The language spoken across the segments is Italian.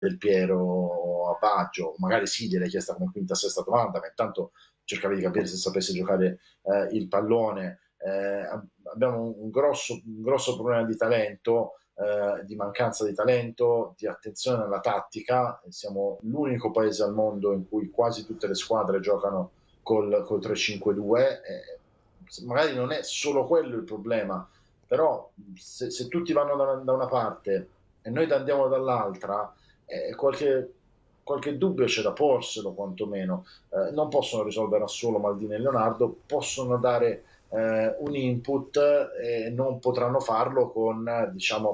Del Piero a Baggio, magari sì, gliel'hai chiesta come quinta, sesta domanda, ma intanto cercavi di capire se sapesse giocare il pallone. Abbiamo un grosso problema di talento, di mancanza di talento, di attenzione alla tattica. Siamo l'unico paese al mondo in cui quasi tutte le squadre giocano col 3-5-2. Magari non è solo quello il problema, però se tutti vanno da una parte e noi andiamo dall'altra, qualche dubbio c'è da porselo quantomeno. Non possono risolvere da solo Maldini e Leonardo, possono dare un input e non potranno farlo con diciamo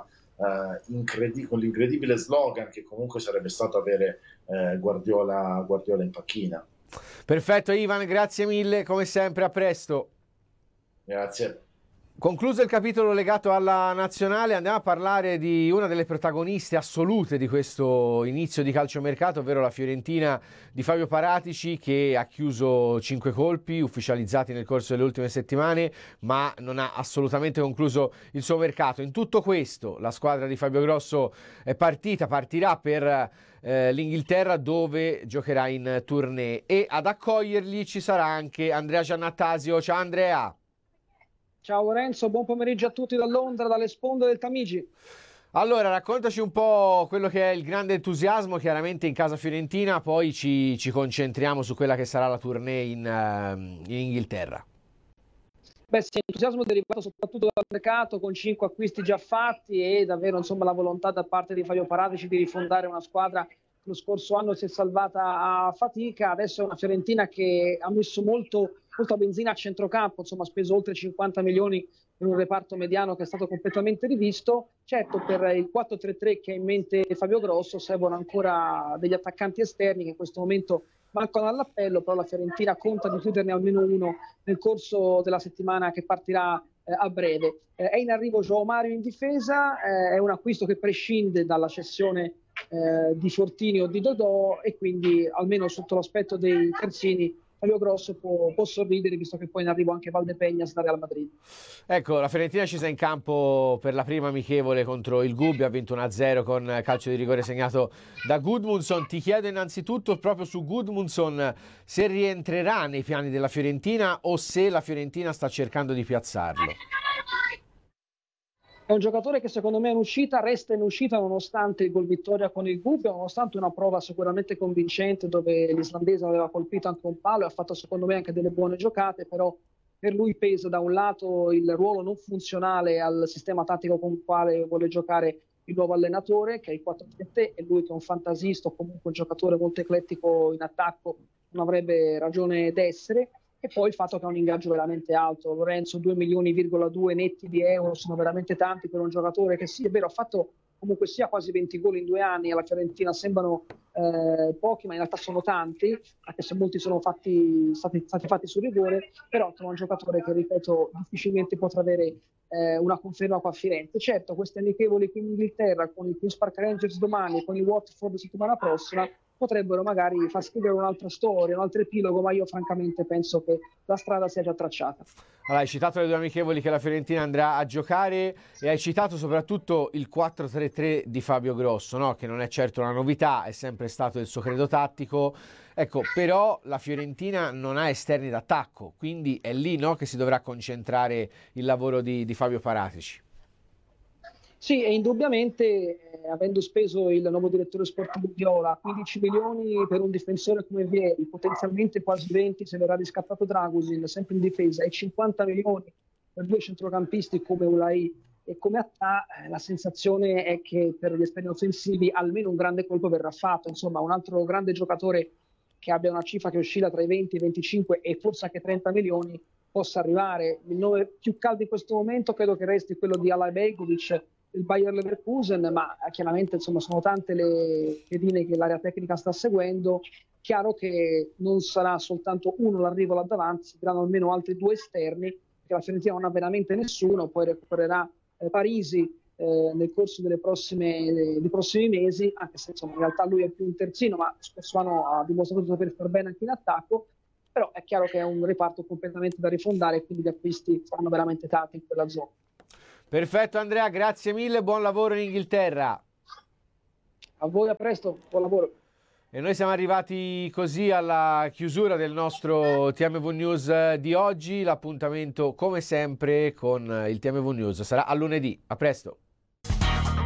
con l'incredibile slogan che comunque sarebbe stato avere Guardiola in panchina. Perfetto Ivan, grazie mille, come sempre, a presto. Grazie. Concluso il capitolo legato alla nazionale, andiamo a parlare di una delle protagoniste assolute di questo inizio di calciomercato, ovvero la Fiorentina di Fabio Paratici, che ha chiuso 5 colpi ufficializzati nel corso delle ultime settimane, ma non ha assolutamente concluso il suo mercato. In tutto questo la squadra di Fabio Grosso partirà per l'Inghilterra, dove giocherà in tournée, e ad accoglierli ci sarà anche Andrea Giannattasio. Ciao Andrea! Ciao Lorenzo, buon pomeriggio a tutti da Londra, dalle sponde del Tamigi. Allora, raccontaci un po' quello che è il grande entusiasmo, chiaramente in casa fiorentina, poi ci concentriamo su quella che sarà la tournée in Inghilterra. Beh sì, l'entusiasmo è derivato soprattutto dal mercato, con 5 acquisti già fatti e davvero insomma la volontà da parte di Fabio Paratici di rifondare una squadra che lo scorso anno si è salvata a fatica. Adesso è una Fiorentina che ha messo molta benzina a centrocampo, insomma ha speso oltre 50 milioni in un reparto mediano che è stato completamente rivisto. Certo, per il 4-3-3 che ha in mente Fabio Grosso servono ancora degli attaccanti esterni che in questo momento mancano all'appello, però la Fiorentina conta di chiuderne almeno uno nel corso della settimana che partirà a breve. È in arrivo João Mario in difesa, è un acquisto che prescinde dalla cessione di Fortini o di Dodò, e quindi almeno sotto l'aspetto dei terzini Fabio Grosso può sorridere, visto che poi in arrivo anche Valdepeñas da Real Madrid. Ecco, la Fiorentina ci sta in campo per la prima amichevole contro il Gubbio, ha vinto 1-0 con calcio di rigore segnato da Gudmundsson. Ti chiedo innanzitutto proprio su Gudmundsson se rientrerà nei piani della Fiorentina o se la Fiorentina sta cercando di piazzarlo. È un giocatore che secondo me resta in uscita nonostante il gol vittoria con il Gubbio, nonostante una prova sicuramente convincente dove l'islandese aveva colpito anche un palo e ha fatto secondo me anche delle buone giocate, però per lui pesa da un lato il ruolo non funzionale al sistema tattico con il quale vuole giocare il nuovo allenatore, che è il 4-3-3, e lui che è un fantasista o comunque un giocatore molto eclettico in attacco non avrebbe ragione d'essere. E poi il fatto che ha un ingaggio veramente alto. Lorenzo, 2,2 milioni netti di euro sono veramente tanti per un giocatore che sì, è vero, ha fatto comunque sia quasi 20 gol in 2 anni, alla Fiorentina sembrano pochi, ma in realtà sono tanti, anche se molti sono stati fatti sul rigore, però è un giocatore che, ripeto, difficilmente potrà avere una conferma qua a Firenze. Certo, queste amichevoli qui in Inghilterra, con i Queen's Park Rangers domani e con i Watford settimana prossima, potrebbero magari far scrivere un'altra storia, un altro epilogo, ma io francamente penso che la strada sia già tracciata. Allora, hai citato le due amichevoli che la Fiorentina andrà a giocare e hai citato soprattutto il 4-3-3 di Fabio Grosso, no? Che non è certo una novità, è sempre stato il suo credo tattico. Ecco, però la Fiorentina non ha esterni d'attacco, quindi è lì, no, che si dovrà concentrare il lavoro di Fabio Paratici. Sì, e indubbiamente, avendo speso il nuovo direttore sportivo Viola 15 milioni per un difensore come Vieri, potenzialmente quasi 20 se verrà riscattato Dragusin, sempre in difesa, e 50 milioni per 2 centrocampisti come Ulai e come Attà, la sensazione è che per gli esterni offensivi almeno un grande colpo verrà fatto. Insomma, un altro grande giocatore che abbia una cifra che oscilla tra i 20, i 25 e forse anche 30 milioni possa arrivare. Il nome più caldo in questo momento credo che resti quello di Alay Begovic, il Bayer Leverkusen, ma chiaramente insomma sono tante le pedine che l'area tecnica sta seguendo. Chiaro che non sarà soltanto uno l'arrivo là davanti, si saranno almeno altri 2 esterni, perché la Fiorentina non ha veramente nessuno, poi recupererà Parisi nel corso dei prossimi mesi, anche se insomma in realtà lui è più un terzino, ma lo scorso anno ha dimostrato di saper far bene anche in attacco. Però è chiaro che è un reparto completamente da rifondare, quindi gli acquisti saranno veramente tanti in quella zona. Perfetto Andrea, grazie mille, buon lavoro in Inghilterra. A voi, a presto, buon lavoro. E noi siamo arrivati così alla chiusura del nostro TMV News di oggi. L'appuntamento, come sempre, con il TMV News sarà a lunedì. A presto.